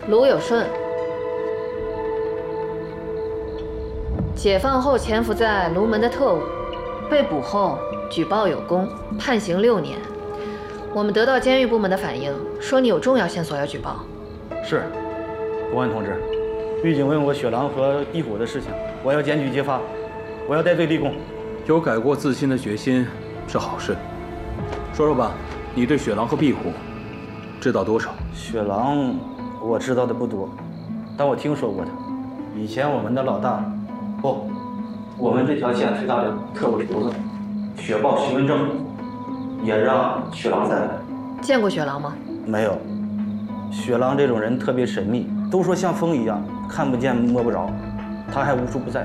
卢有顺，解放后潜伏在卢门的特务，被捕后举报有功，判刑6年。我们得到监狱部门的反映，说你有重要线索要举报。 是，公安同志，狱警问我雪狼和壁虎的事情，我要检举揭发，我要戴罪立功。 有改过自新的决心是好事。说说吧，你对雪狼和壁虎知道多少？ 雪狼我知道的不多，但我听说过他。以前我们的老大，不，我们这条线最大的特务头子，雪豹徐文正，也让雪狼在。 见过雪狼吗？ 没有。雪狼这种人特别神秘，都说像风一样，看不见摸不着，他还无处不在。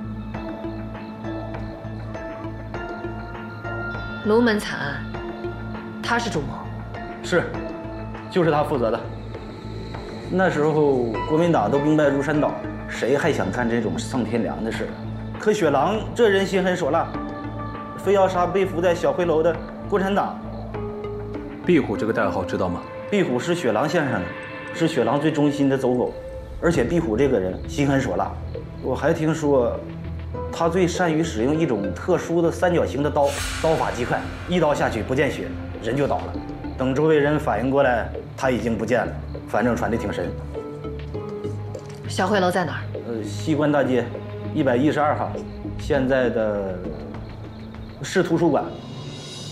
卢门惨案，他是主谋。 是，就是他负责的。那时候国民党都兵败如山倒，谁还想干这种丧天良的事？可雪狼这人心狠手辣，非要杀被俘在小灰楼的共产党。 壁虎这个代号知道吗？ 壁虎是雪狼先生的，是雪狼最忠心的走狗，而且壁虎这个人心狠手辣。我还听说，他最善于使用一种特殊的三角形的刀，刀法极快，一刀下去不见血，人就倒了。等周围人反应过来，他已经不见了，反正传得挺神。 小灰楼在哪儿？ 西关大街112号，现在的市图书馆